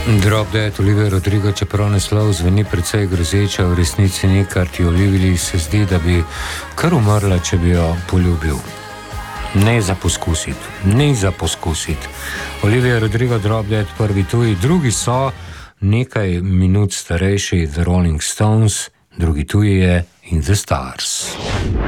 Drop Dead, Olivia Rodrigo, čeprav naslov zveni precej grozeča, v resnici ni, kar ti Oliviji se zdi, da bi kar umrla, če bi jo poljubil. Ne za poskusiti. Olivia Rodrigo, Drop Dead, prvi tuji, drugi so nekaj minut starejši The Rolling Stones, drugi tuji je In the Stars.